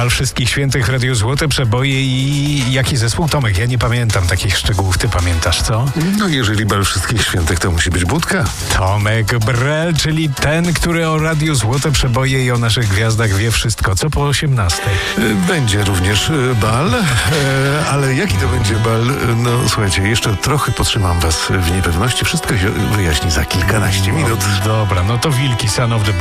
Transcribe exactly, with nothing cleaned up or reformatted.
Bal Wszystkich Świętych w Radiu Złote Przeboje i jaki zespół? Tomek, ja nie pamiętam takich szczegółów. Ty pamiętasz, co? No jeżeli Bal Wszystkich Świętych, to musi być Budka. Tomek Brel, czyli ten, który o Radiu Złote Przeboje i o naszych gwiazdach wie wszystko. Co po osiemnastej? Będzie również bal, ale jaki to będzie bal? No słuchajcie, jeszcze trochę potrzymam was w niepewności. Wszystko się wyjaśni za kilkanaście minut. No, dobra, no to Wilki, Son of the Blues.